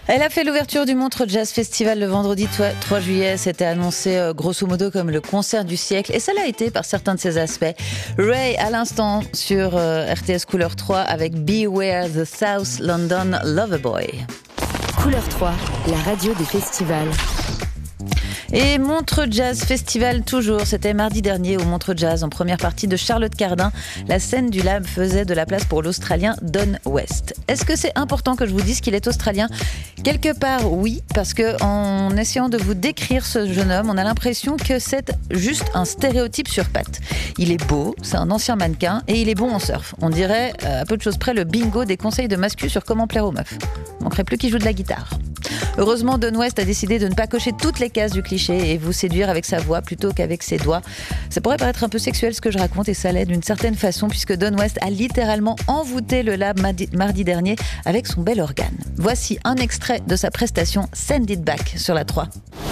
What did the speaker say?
Elle a fait l'ouverture du Montreux Jazz Festival le vendredi 3 juillet. C'était annoncé grosso modo comme le concert du siècle. Et ça l'a été par certains de ses aspects. Ray à l'instant sur RTS Couleur 3 avec Beware the South London Loverboy. Couleur 3, la radio des festivals. Et Montreux Jazz Festival toujours, c'était mardi dernier au Montreux Jazz en première partie de Charlotte Cardin. La scène du Lab faisait de la place pour l'Australien Don West. Est-ce que c'est important que je vous dise qu'il est australien ? Quelque part oui, parce que en essayant de vous décrire ce jeune homme, on a l'impression que c'est juste un stéréotype sur pattes. Il est beau, c'est un ancien mannequin et il est bon en surf. On dirait à peu de choses près le bingo des conseils de mascu sur comment plaire aux meufs. Il manquerait plus qu'il joue de la guitare. Heureusement, Don West a décidé de ne pas cocher toutes les cases du cliché et vous séduire avec sa voix plutôt qu'avec ses doigts. Ça pourrait paraître un peu sexuel ce que je raconte et ça l'est d'une certaine façon puisque Don West a littéralement envoûté le Lab mardi dernier avec son bel organe. Voici un extrait de sa prestation Send It Back sur la 3.